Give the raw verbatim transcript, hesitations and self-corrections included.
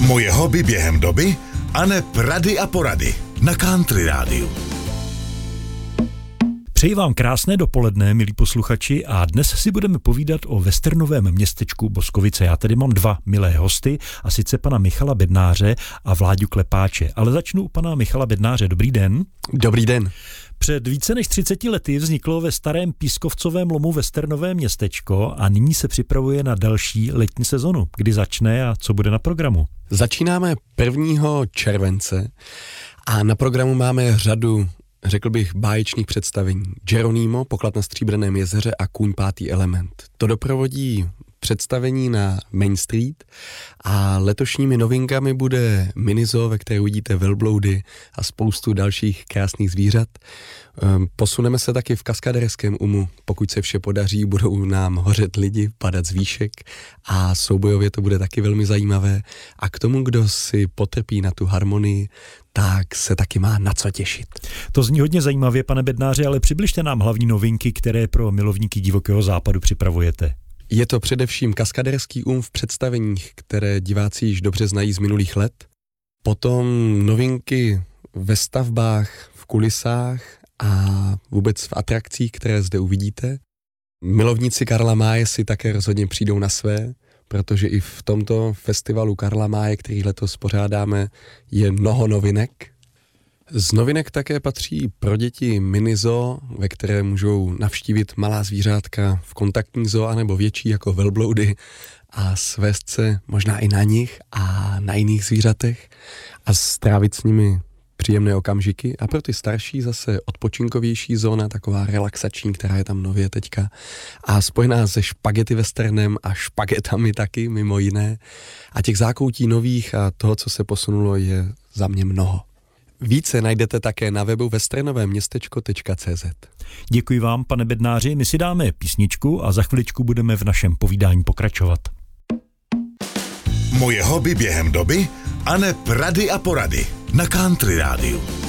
Moje hobby během doby, aneb rady a porady na Country Rádiu. Přeji vám krásné dopoledne, milí posluchači, a dnes si budeme povídat o westernovém městečku Boskovice. Já tady mám dva milé hosty, a sice pana Michala Bednáře a Vláďu Klepáče. Ale začnu u pana Michala Bednáře. Dobrý den. Dobrý den. Před více než třiceti lety vzniklo ve starém pískovcovém lomu westernové městečko a nyní se připravuje na další letní sezonu. Kdy začne a co bude na programu? Začínáme prvního července a na programu máme řadu, řekl bych, báječných představení. Geronimo, Poklad na Stříbrném jezeře a Kůň pátý element. To doprovodí představení na Main Street a letošními novinkami bude minizoo, ve které uvidíte velbloudy a spoustu dalších krásných zvířat. Posuneme se taky v kaskaderském umu. Pokud se vše podaří, budou nám hořet lidi, padat z výšek a soubojově to bude taky velmi zajímavé. A k tomu, kdo si potrpí na tu harmonii, tak se taky má na co těšit. To zní hodně zajímavě, pane Bednáři, ale přibližte nám hlavní novinky, které pro milovníky divokého západu připravujete. Je to především kaskaderský um v představeních, které diváci již dobře znají z minulých let. Potom novinky ve stavbách, v kulisách a vůbec v atrakcích, které zde uvidíte. Milovníci Karla Máje si také rozhodně přijdou na své, protože i v tomto festivalu Karla Máje, který letos pořádáme, je mnoho novinek. Z novinek také patří pro děti minizoo, ve které můžou navštívit malá zvířátka v kontaktní zoo anebo větší jako velbloudy a svést se možná i na nich a na jiných zvířatech a strávit s nimi příjemné okamžiky. A pro ty starší zase odpočinkovější zóna, taková relaxační, která je tam nově teďka a spojená se špagety westernem a špagetami taky, mimo jiné. A těch zákoutí nových a toho, co se posunulo, je za mě mnoho. Více najdete také na webu westernovéměstečko tečka cé zet. Děkuji vám, pane Bednáři, my si dáme písničku a za chviličku budeme v našem povídání pokračovat. Moje hobby během doby, aneb rady a porady na Country Rádiu.